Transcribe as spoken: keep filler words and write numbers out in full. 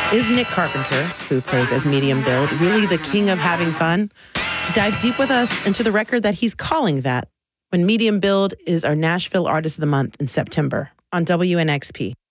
Is Nick Carpenter, who plays as Medium Build, really the king of having fun? Dive deep with us into the record that he's calling that when Medium Build is our Nashville Artist of the Month in September on W N X P.